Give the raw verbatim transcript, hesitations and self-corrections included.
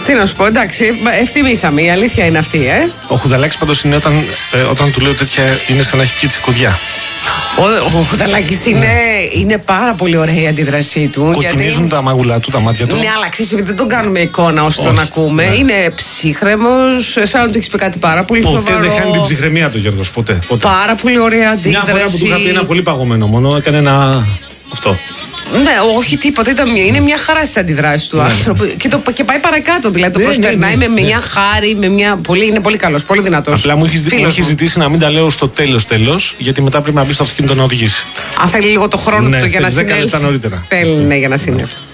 Τι να σου πω, εντάξει, ευτιμήσαμε. Η αλήθεια είναι αυτή, ε. Ο Χουδαλάκης πάντως είναι όταν, ε, όταν του λέω τέτοια είναι σαν να έχει πιει τσικουδιά. Ο, ο Χουδαλάκης είναι, ναι. είναι πάρα πολύ ωραία η αντίδρασή του. Κοκκινίζουν γιατί... τα μαγουλά του, τα μάτια του. Ναι, αλλά ξέρεις, δεν τον κάνουμε εικόνα όσο τον ακούμε. Ναι. Είναι ψύχρεμος, σαν να του έχει πει κάτι πάρα πολύ ποτέ σοβαρό. Ποτέ δεν χάνει την ψυχραιμία του, Γιώργος, ποτέ, ποτέ. Πάρα πολύ ωραία αντίδραση. Μια φορά που του είχα πει ένα πολύ παγωμένο μόνο, έκανε ένα. Αυτό. Ναι, όχι τίποτα. Ήταν, είναι μια χαρά στις αντιδράσεις του ναι. άνθρωπου. Και, το, και πάει παρακάτω. Δηλαδή το ναι, προσπερνάει ναι, ναι, με ναι. μια χάρη, με μια. Πολύ, είναι πολύ καλός, πολύ δυνατός. Απλά μου έχει ζητήσει να μην τα λέω στο τέλος τέλος, γιατί μετά πρέπει να μπει στο αυτοκίνητο να οδηγήσει. Αν θέλει λίγο το χρόνο ναι, του για να συνέλθει. δέκα λεπτά νωρίτερα. Θέλει, ναι, για να συνέλθει.